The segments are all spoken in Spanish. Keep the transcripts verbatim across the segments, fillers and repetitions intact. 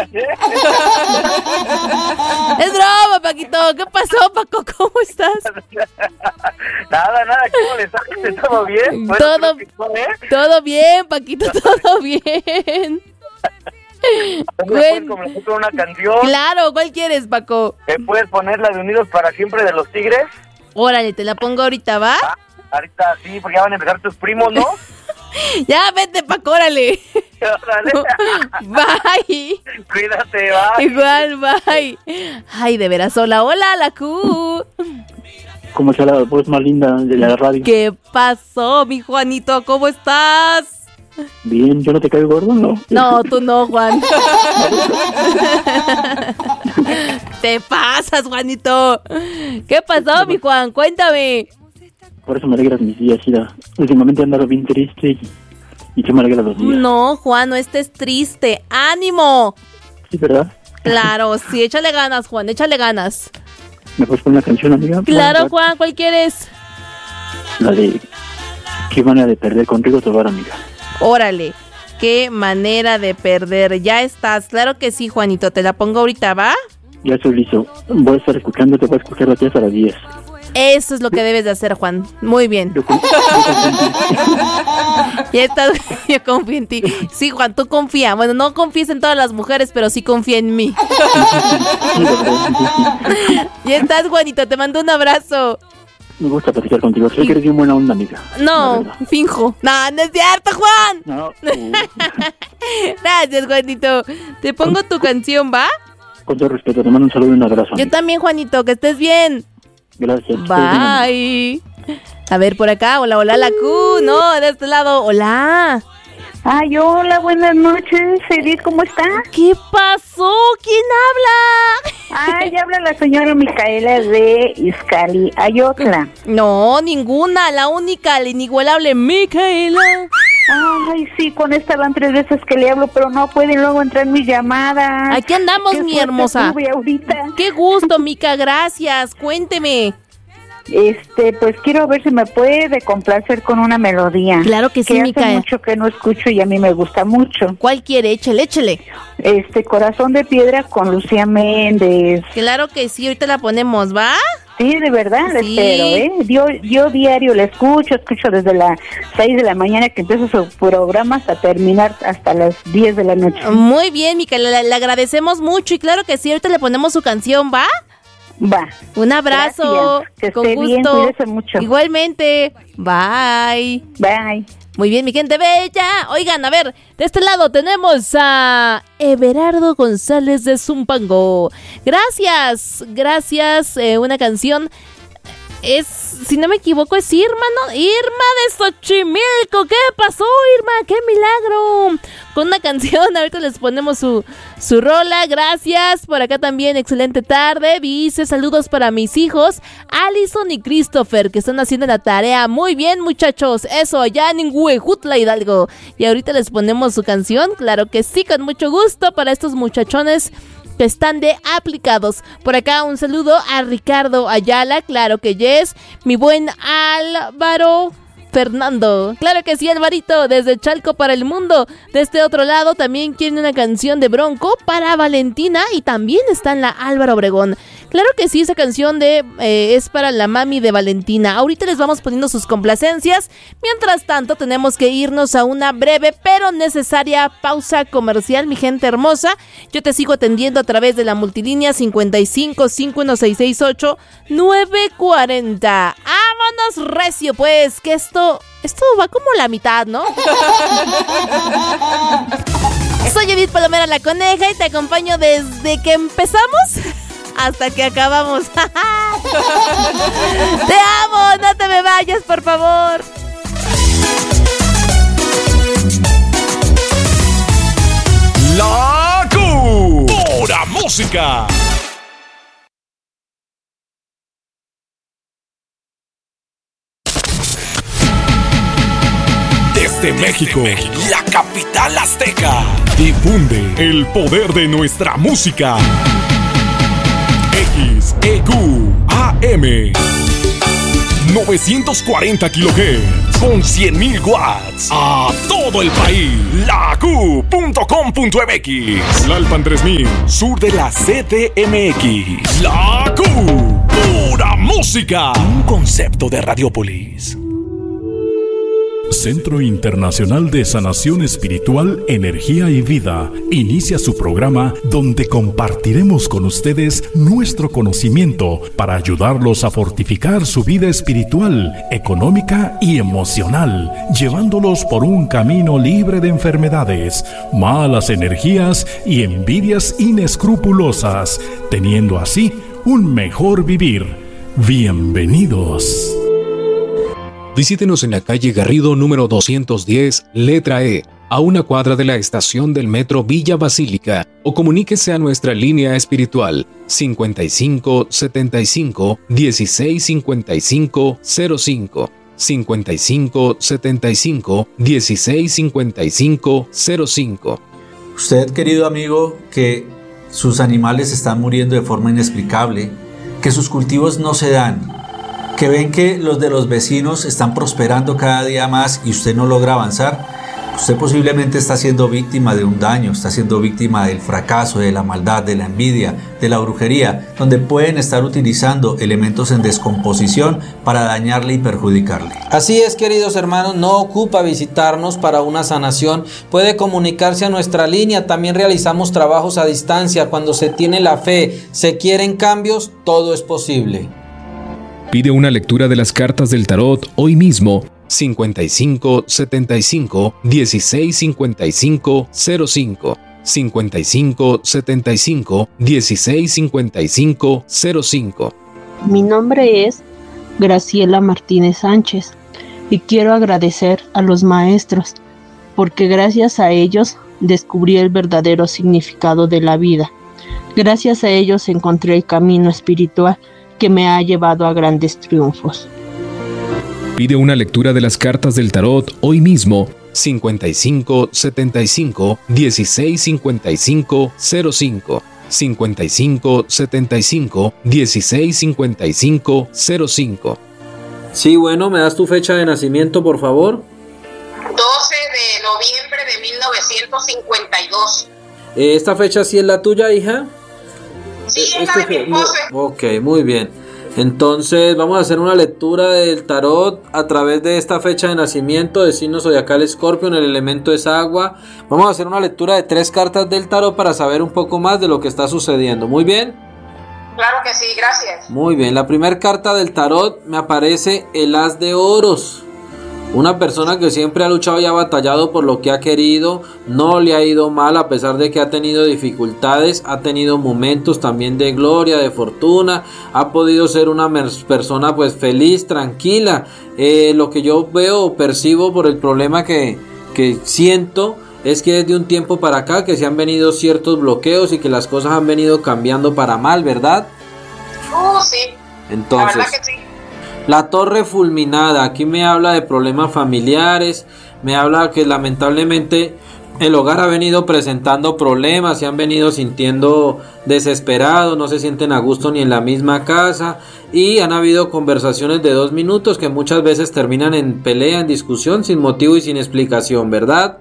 Es broma, Paquito. ¿Qué pasó, Paco? ¿Cómo estás? Nada, nada, ¿cómo le sale? ¿Todo bien? Bueno, todo, ¿eh? todo bien, Paquito, todo bien. ¿Puedes comenzar con una canción? Claro, ¿cuál quieres, Paco? ¿Te puedes poner la de Unidos para Siempre de los Tigres? Órale, te la pongo ahorita, ¿va? Ah, ahorita sí, porque ya van a empezar tus primos, ¿no? Ya, vete, Paco, órale. Órale. Bye. Cuídate, bye. Igual, bye. Ay, de veras, hola, hola, la Q. ¿Cómo está la voz más linda de la radio? ¿Qué pasó, mi Juanito? ¿Cómo estás? Bien, ¿yo no te caigo gordo, no? No, tú no, Juan. Te pasas, Juanito. ¿Qué pasó, mi Juan? Cuéntame. Por eso me alegras mis días, Ida. Últimamente he andado bien triste y, y que me alegra los días. No, Juan, no estés triste. ¡Ánimo! Sí, ¿verdad? Claro, sí, échale ganas, Juan, échale ganas. ¿Me puedes poner una canción, amiga? Claro, Juan, ¿cuál quieres? La de Qué manera de perder con Rigo Tobar, amiga. Órale, qué manera de perder. Ya estás, claro que sí, Juanito. Te la pongo ahorita, ¿va? Ya estoy listo. Voy a estar escuchándote, voy a escuchar aquí hasta las diez. Eso es lo que debes de hacer, Juan. Muy bien. Yo, yo Ya estás, yo confío en ti. Sí, Juan, tú confía. Bueno, no confíes en todas las mujeres, pero sí confía en mí. Ya estás, Juanito. Te mando un abrazo. Me gusta platicar contigo. Sé que eres bien buena onda, amiga. No, finjo. No, no es cierto, Juan. No. Uh. Gracias, Juanito. Te pongo tu canción, ¿va? Con todo respeto, te mando un saludo y un abrazo. Yo también, Juanito. Que estés bien. Gracias. Bye. A ver, por acá. Hola, hola, la Q. No, de este lado. Hola. Ay, hola, buenas noches, Edith, ¿cómo está? ¿Qué pasó? ¿Quién habla? Ay, habla la señora Micaela de Izcalli, Ayotla. No, ninguna, la única, la inigualable Micaela. Ay, sí, con esta van tres veces que le hablo, pero no pueden luego entrar mis llamadas. Aquí andamos, Qué mi hermosa. Tuve ahorita. Qué gusto, Mica, gracias. Cuénteme. Este, pues quiero ver si me puede complacer con una melodía. Claro que sí, que Mica. hace mucho que no escucho y a mí me gusta mucho. ¿Cuál quiere? Échele, échele. Este, Corazón de Piedra con Lucía Méndez. Claro que sí, ahorita la ponemos, ¿va? Sí, de verdad, la Sí. espero, ¿eh? Yo, yo diario la escucho, escucho desde las seis de la mañana que empieza su programa hasta terminar hasta las diez de la noche. Muy bien, Mica, le, le agradecemos mucho y claro que sí, ahorita le ponemos su canción, ¿va? Va. Un abrazo. Gracias. Que con esté gusto. bien, cuídese mucho. Igualmente. Bye. Bye. Muy bien, mi gente bella. Oigan, a ver, de este lado tenemos a Everardo González de Zumpango. Gracias, gracias. Eh, una canción es, si no me equivoco, es Irma, ¿no? Irma de Xochimilco. ¿Qué pasó, Irma? ¡Qué milagro! Con una canción, ahorita les ponemos su, su rola. Gracias. Por acá también, excelente tarde. Dice, saludos para mis hijos, Alison y Christopher, que están haciendo la tarea. Muy bien, muchachos. Eso, allá en Huejutla, Hidalgo. Y ahorita les ponemos su canción. Claro que sí, con mucho gusto para estos muchachones que están de aplicados. Por acá un saludo a Ricardo Ayala, claro que yes, mi buen Álvaro Fernando, claro que sí, Alvarito, desde Chalco para el mundo. De este otro lado también quieren una canción de Bronco para Valentina y también está en la Álvaro Obregón. Claro que sí, esa canción de eh, es para la mami de Valentina. Ahorita les vamos poniendo sus complacencias. Mientras tanto, tenemos que irnos a una breve pero necesaria pausa comercial, mi gente hermosa. Yo te sigo atendiendo a través de la multilínea cincuenta y cinco, cincuenta y uno, seiscientos sesenta y ocho, novecientos cuarenta. ¡Vámonos recio, pues! Que esto, esto va como la mitad, ¿no? Soy Edith Palomera la Coneja y te acompaño desde que empezamos hasta que acabamos. Te amo, no te me vayas, por favor. La Q, pura música. Desde México, la capital azteca, difunde el poder de nuestra música. X E Q A M novecientos cuarenta kilohertz con cien mil watts a todo el país. La Q punto com punto m x. Tlalpan tres mil, sur de la C D M X. La Q, pura música. Un concepto de Radiopolis. Centro Internacional de Sanación Espiritual, Energía y Vida inicia su programa donde compartiremos con ustedes nuestro conocimiento para ayudarlos a fortificar su vida espiritual, económica y emocional, llevándolos por un camino libre de enfermedades, malas energías y envidias inescrupulosas, teniendo así un mejor vivir. Bienvenidos. Visítenos en la calle Garrido número doscientos diez, letra E, a una cuadra de la estación del metro Villa Basílica, o comuníquese a nuestra línea espiritual cincuenta y cinco setenta y cinco dieciséis cincuenta y cinco cero cinco, cincuenta y cinco setenta y cinco dieciséis cincuenta y cinco cero cinco. Usted, querido amigo, que sus animales están muriendo de forma inexplicable, que sus cultivos no se dan, que ven que los de los vecinos están prosperando cada día más y usted no logra avanzar, usted posiblemente está siendo víctima de un daño, está siendo víctima del fracaso, de la maldad, de la envidia, de la brujería, donde pueden estar utilizando elementos en descomposición para dañarle y perjudicarle. Así es, queridos hermanos, no ocupa visitarnos para una sanación, puede comunicarse a nuestra línea, también realizamos trabajos a distancia, cuando se tiene la fe, se quieren cambios, todo es posible. Pide una lectura de las cartas del tarot hoy mismo. cincuenta y cinco setenta y cinco dieciséis cincuenta y cinco cero cinco, cincuenta y cinco setenta y cinco dieciséis cincuenta y cinco cero cinco. Mi nombre es Graciela Martínez Sánchez y quiero agradecer a los maestros porque gracias a ellos descubrí el verdadero significado de la vida. Gracias a ellos encontré el camino espiritual que me ha llevado a grandes triunfos. Pide una lectura de las cartas del tarot hoy mismo. cincuenta y cinco setenta y cinco dieciséis cincuenta y cinco cero cinco, cincuenta y cinco setenta y cinco dieciséis cincuenta y cinco cero cinco. Sí, bueno, ¿me das tu fecha de nacimiento, por favor? doce de noviembre de mil novecientos cincuenta y dos. ¿Esta fecha sí es la tuya, hija? Sí, es la de mi esposo. Ok, muy bien. Entonces vamos a hacer una lectura del tarot a través de esta fecha de nacimiento de signo zodiacal Escorpio, el elemento es agua. Vamos a hacer una lectura de tres cartas del tarot para saber un poco más de lo que está sucediendo. Muy bien. Claro que sí, gracias. Muy bien, la primera carta del tarot me aparece el as de oros. Una persona que siempre ha luchado y ha batallado por lo que ha querido, no le ha ido mal a pesar de que ha tenido dificultades, ha tenido momentos también de gloria, de fortuna, ha podido ser una persona pues feliz, tranquila. Eh, lo que yo veo o percibo por el problema que, que siento es que desde un tiempo para acá que se han venido ciertos bloqueos y que las cosas han venido cambiando para mal, ¿verdad? Uh, sí. Entonces, la verdad que sí. La torre fulminada, aquí me habla de problemas familiares, me habla que lamentablemente el hogar ha venido presentando problemas, se han venido sintiendo desesperados, no se sienten a gusto ni en la misma casa y han habido conversaciones de dos minutos que muchas veces terminan en pelea, en discusión, sin motivo y sin explicación, ¿verdad?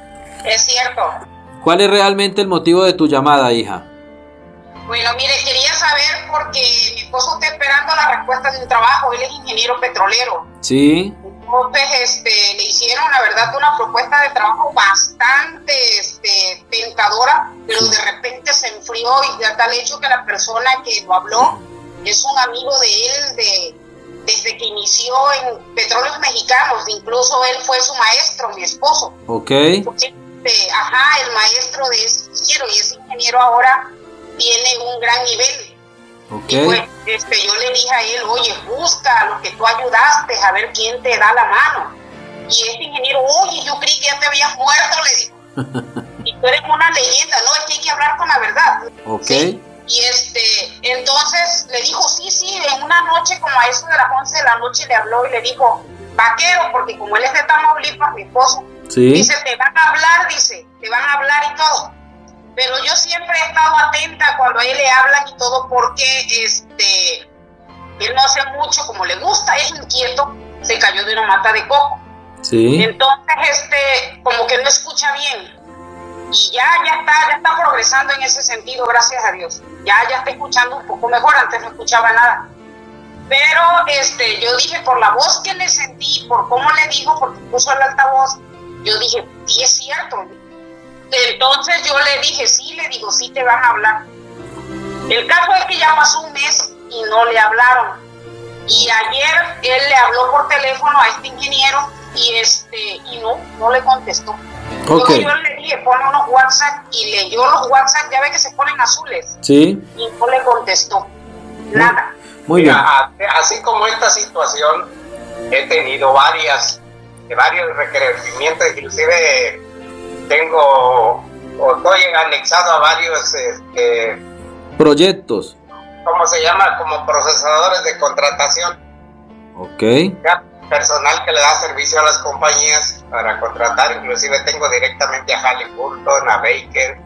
Es cierto. ¿Cuál es realmente el motivo de tu llamada, hija? Bueno, mire, quería saber porque mi esposo está esperando la respuesta de un trabajo, él es ingeniero petrolero. Sí. Entonces, este, le hicieron, la verdad, una propuesta de trabajo bastante este, tentadora, pero de repente se enfrió y a tal hecho que la persona que lo habló es un amigo de él de, desde que inició en Petróleos Mexicanos, incluso él fue su maestro, mi esposo. Ok. Este, ajá, el maestro de ese ingeniero, y ese ingeniero ahora tiene un gran nivel. Okay. Y pues este, yo le dije a él, oye, busca a los que tú ayudaste, a ver quién te da la mano. Y este ingeniero, oye, yo creí que ya te habías muerto, le dijo. Y tú eres una leyenda, no, es que hay que hablar con la verdad. Ok. ¿Sí? Y este, entonces le dijo, sí, sí, en una noche como a eso de las once de la noche le habló y le dijo, vaquero, porque como él es de Tamaulipas, mi esposo, sí. Dice, te van a hablar, dice, te van a hablar y todo. Pero yo siempre he estado atenta cuando a él le hablan y todo, porque este él no hace mucho, como le gusta, es inquieto, se cayó de una mata de coco. Sí. Entonces, este, como que no escucha bien. Y ya, ya está, ya está progresando en ese sentido, gracias a Dios. Ya, ya está escuchando un poco mejor, antes no escuchaba nada. Pero este, yo dije, por la voz que le sentí, por cómo le dijo, porque puso el altavoz, yo dije, sí es cierto. Entonces yo le dije, sí, le digo, sí te van a hablar. El caso es que ya pasó un mes y no le hablaron. Y ayer él le habló por teléfono a este ingeniero y este y no, no le contestó. Okay. Entonces yo le dije, pone unos WhatsApp y leyó los WhatsApp, ya ve que se ponen azules. Sí. Y no le contestó. Nada. Muy Mira, bien. a- así como esta situación, he tenido varias, varios requerimientos, inclusive tengo, o estoy anexado a varios, este, Proyectos. ¿cómo se llama? Como procesadores de contratación. Ok. Ya, personal que le da servicio a las compañías para contratar, inclusive tengo directamente a Halliburton, a Baker,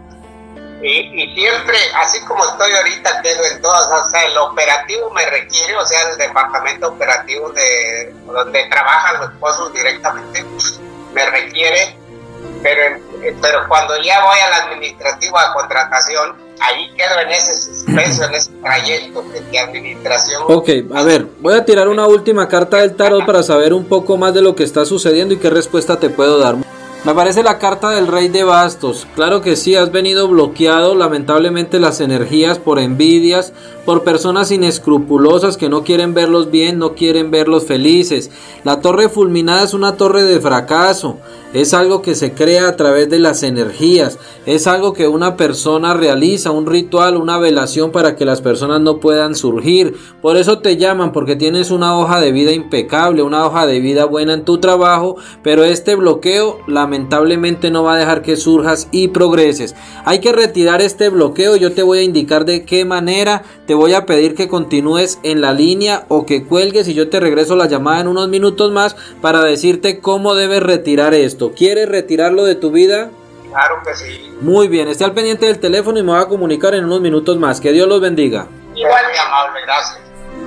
y, y siempre, así como estoy ahorita, quedo en todas, o sea, el operativo me requiere, o sea, el departamento operativo de donde trabajan los pozos directamente, me requiere, pero, pero cuando ya voy al administrativo a contratación, ahí quedo en ese suspenso, en ese trayecto de administración. Ok, a ver, voy a tirar una última carta del tarot para saber un poco más de lo que está sucediendo y qué respuesta te puedo dar. Me aparece la carta del Rey de Bastos. Claro que sí, has venido bloqueado lamentablemente las energías por envidias, por personas inescrupulosas que no quieren verlos bien, no quieren verlos felices. La torre fulminada es una torre de fracaso. Es algo que se crea a través de las energías. Es algo que una persona realiza, un ritual, una velación para que las personas no puedan surgir. Por eso te llaman, porque tienes una hoja de vida impecable, una hoja de vida buena en tu trabajo, pero este bloqueo lamentablemente no va a dejar que surjas y progreses. Hay que retirar este bloqueo. Yo te voy a indicar de qué manera. Te voy a pedir que continúes en la línea o que cuelgues y yo te regreso la llamada en unos minutos más para decirte cómo debes retirar esto. ¿Quieres retirarlo de tu vida? Claro que sí. Muy bien, esté al pendiente del teléfono y me voy a comunicar en unos minutos más. Que Dios los bendiga. Igual, muy amable, gracias.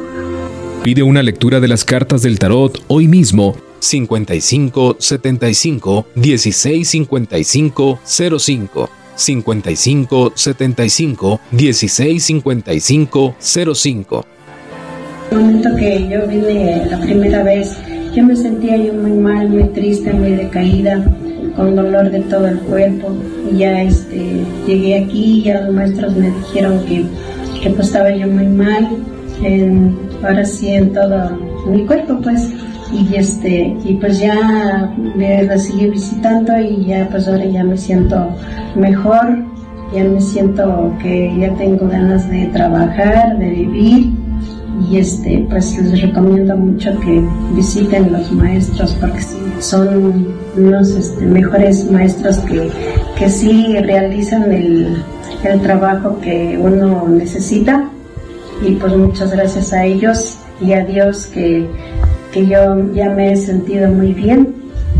Pide una lectura de las cartas del tarot hoy mismo. cincuenta y cinco setenta y cinco dieciséis cincuenta y cinco cero cinco cincuenta y cinco setenta y cinco dieciséis cincuenta y cinco cero cinco. El momento que yo vine la primera vez, yo me sentía yo muy mal, muy triste, muy decaída, con dolor de todo el cuerpo. Y ya este, llegué aquí y ya los maestros me dijeron que, que pues estaba yo muy mal, en, ahora sí en todo mi cuerpo pues. Y este y pues ya me la seguí visitando y ya pues ahora ya me siento mejor, ya me siento que ya tengo ganas de trabajar, de vivir. Y este pues les recomiendo mucho que visiten los maestros porque sí, son unos este, mejores maestros que, que sí realizan el, el trabajo que uno necesita. Y pues muchas gracias a ellos y a Dios que, que yo ya me he sentido muy bien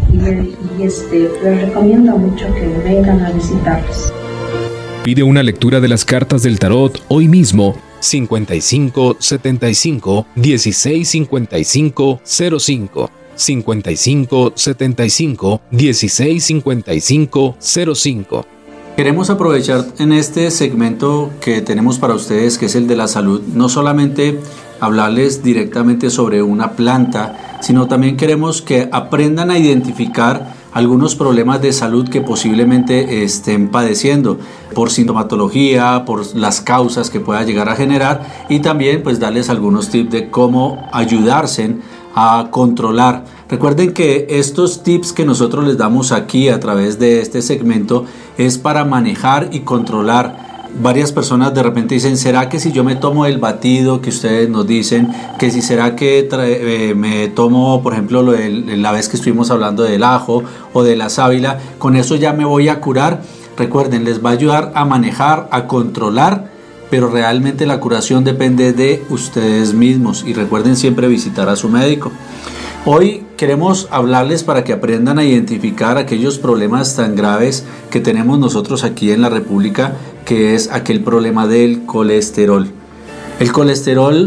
y, y este les recomiendo mucho que vengan a visitarlos. Pide una lectura de las cartas del tarot hoy mismo. cincuenta y cinco setenta y cinco dieciséis cincuenta y cinco cero cinco cincuenta y cinco setenta y cinco dieciséis cincuenta y cinco cero cinco. Queremos aprovechar en este segmento que tenemos para ustedes, que es el de la salud, no solamente hablarles directamente sobre una planta, sino también queremos que aprendan a identificar algunos problemas de salud que posiblemente estén padeciendo por sintomatología, por las causas que pueda llegar a generar, y también pues darles algunos tips de cómo ayudarse a controlar. Recuerden que estos tips que nosotros les damos aquí a través de este segmento es para manejar y controlar. Varias personas de repente dicen, ¿será que si yo me tomo el batido que ustedes nos dicen, que si será que trae, eh, me tomo, por ejemplo, lo de, la vez que estuvimos hablando del ajo o de la sábila, con eso ya me voy a curar? Recuerden, les va a ayudar a manejar, a controlar, pero realmente la curación depende de ustedes mismos. Y recuerden siempre visitar a su médico. Hoy queremos hablarles para que aprendan a identificar aquellos problemas tan graves que tenemos nosotros aquí en la República, que es aquel problema del colesterol. El colesterol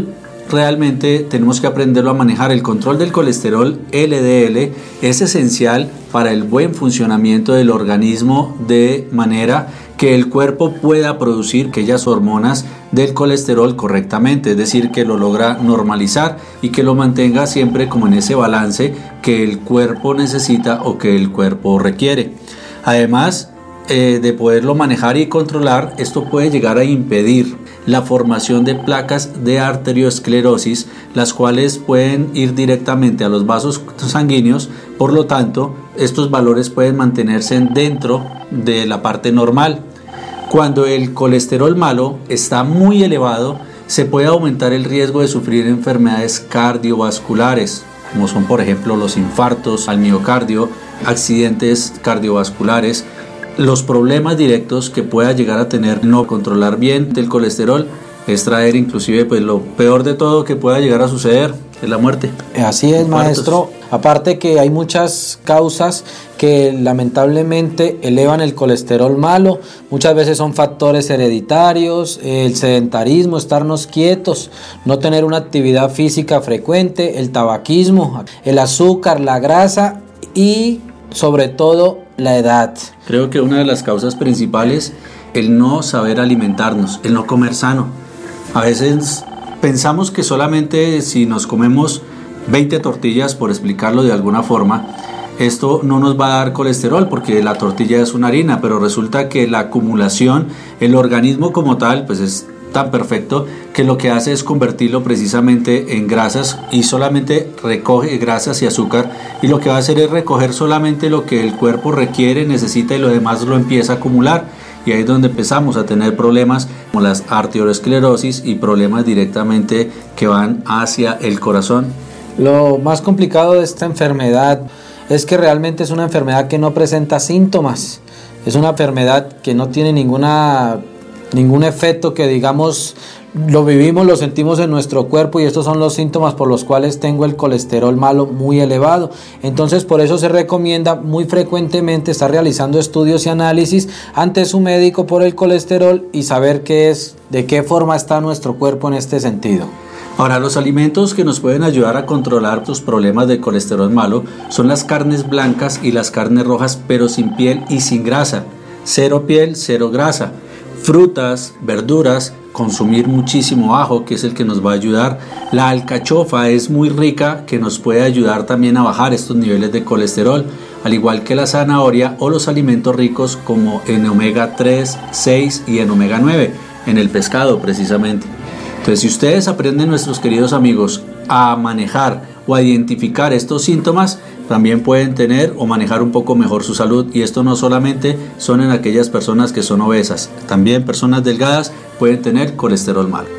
realmente tenemos que aprenderlo a manejar. El control del colesterol L D L es esencial para el buen funcionamiento del organismo, de manera que el cuerpo pueda producir aquellas hormonas del colesterol correctamente, es decir, que lo logra normalizar y que lo mantenga siempre como en ese balance que el cuerpo necesita o que el cuerpo requiere. Además eh, de poderlo manejar y controlar, esto puede llegar a impedir la formación de placas de arteriosclerosis, las cuales pueden ir directamente a los vasos sanguíneos. Por lo tanto, estos valores pueden mantenerse dentro de la parte normal. Cuando el colesterol malo está muy elevado, se puede aumentar el riesgo de sufrir enfermedades cardiovasculares, como son por ejemplo los infartos al miocardio, accidentes cardiovasculares, los problemas directos que pueda llegar a tener no controlar bien el colesterol, es traer inclusive pues lo peor de todo que pueda llegar a suceder, es la muerte. Así es, Infartos. maestro. Aparte que hay muchas causas que lamentablemente elevan el colesterol malo. Muchas veces son factores hereditarios, el sedentarismo, estarnos quietos, no tener una actividad física frecuente, el tabaquismo, el azúcar, la grasa y sobre todo la edad. Creo que una de las causas principales, el no saber alimentarnos, el no comer sano. A veces pensamos que solamente si nos comemos veinte tortillas, por explicarlo de alguna forma, esto no nos va a dar colesterol porque la tortilla es una harina, pero resulta que la acumulación, el organismo como tal, pues es tan perfecto que lo que hace es convertirlo precisamente en grasas y solamente recoge grasas y azúcar, y lo que va a hacer es recoger solamente lo que el cuerpo requiere, necesita, y lo demás lo empieza a acumular, y ahí es donde empezamos a tener problemas como las arteriosclerosis y problemas directamente que van hacia el corazón. Lo más complicado de esta enfermedad es que realmente es una enfermedad que no presenta síntomas, es una enfermedad que no tiene ninguna ningún efecto que digamos lo vivimos, lo sentimos en nuestro cuerpo, y estos son los síntomas por los cuales tengo el colesterol malo muy elevado. Entonces por eso se recomienda muy frecuentemente estar realizando estudios y análisis ante su médico por el colesterol y saber qué es, de qué forma está nuestro cuerpo en este sentido. Ahora, los alimentos que nos pueden ayudar a controlar tus problemas de colesterol malo son las carnes blancas y las carnes rojas, pero sin piel y sin grasa. Cero piel, cero grasa. Frutas, verduras, consumir muchísimo ajo, que es el que nos va a ayudar. La alcachofa es muy rica, que nos puede ayudar también a bajar estos niveles de colesterol, al igual que la zanahoria o los alimentos ricos como en omega tres, seis y en omega nueve, en el pescado precisamente. Entonces, si ustedes aprenden, nuestros queridos amigos, a manejar o a identificar estos síntomas, también pueden tener o manejar un poco mejor su salud. Y esto no solamente son en aquellas personas que son obesas, también personas delgadas pueden tener colesterol malo.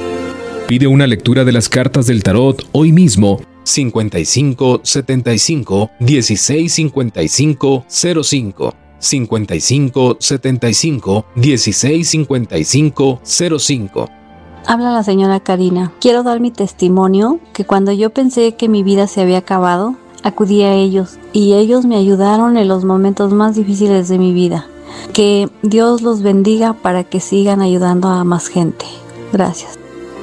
Pide una lectura de las cartas del tarot hoy mismo. cincuenta y cinco setenta y cinco dieciséis cincuenta y cinco cero cinco, cincuenta y cinco setenta y cinco dieciséis cincuenta y cinco cero cinco. Habla la señora Karina. Quiero dar mi testimonio que cuando yo pensé que mi vida se había acabado, acudí a ellos y ellos me ayudaron en los momentos más difíciles de mi vida. Que Dios los bendiga para que sigan ayudando a más gente. Gracias.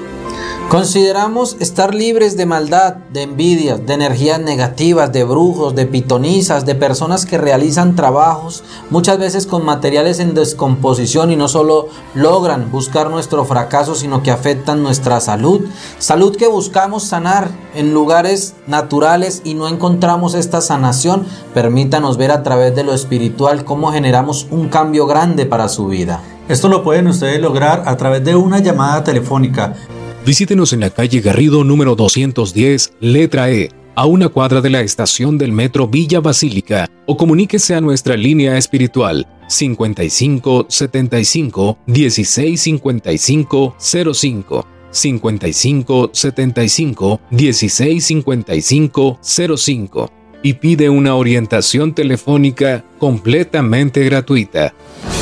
Consideramos estar libres de maldad, de envidias, de energías negativas, de brujos, de pitonisas, de personas que realizan trabajos muchas veces con materiales en descomposición y no solo logran buscar nuestro fracaso, sino que afectan nuestra salud. Salud que buscamos sanar en lugares naturales y no encontramos esta sanación. Permítanos ver a través de lo espiritual cómo generamos un cambio grande para su vida. Esto lo pueden ustedes lograr a través de una llamada telefónica. Visítenos en la calle Garrido número doscientos diez, letra E, a una cuadra de la estación del metro Villa Basílica, o comuníquese a nuestra línea espiritual cincuenta y cinco setenta y cinco dieciséis cincuenta y cinco cero cinco, cincuenta y cinco setenta y cinco dieciséis cincuenta y cinco cero cinco, y pide una orientación telefónica completamente gratuita.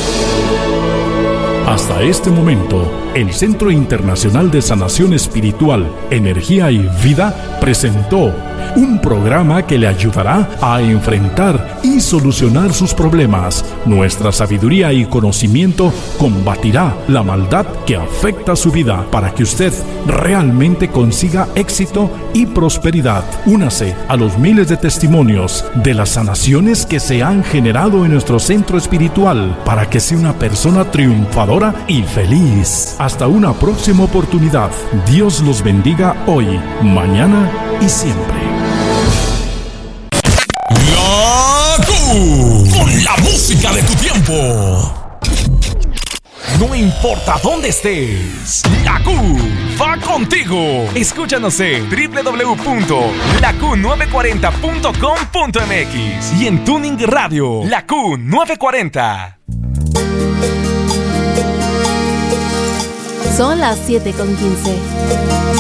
Hasta este momento, el Centro Internacional de Sanación Espiritual, Energía y Vida presentó un programa que le ayudará a enfrentar y solucionar sus problemas. Nuestra sabiduría y conocimiento combatirá la maldad que afecta su vida para que usted realmente consiga éxito y prosperidad. Únase a los miles de testimonios de las sanaciones que se han generado en nuestro centro espiritual para que sea una persona triunfadora y feliz. Hasta una próxima oportunidad. Dios los bendiga hoy, mañana y siempre. La Q, con la música de tu tiempo. No importa dónde estés, la Q va contigo. Escúchanos en doble u doble u doble u punto la q nueve cuarenta punto com punto m x y en Tuning Radio, la Q nueve cuarenta. Son las siete con quince.